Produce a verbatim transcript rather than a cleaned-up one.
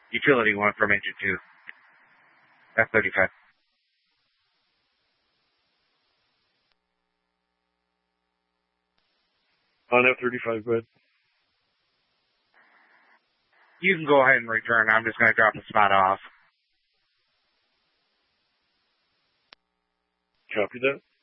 Utility one from engine two. F thirty-five. On F thirty-five, go ahead. You can go ahead and return. I'm just going to drop the spot off. Copy that.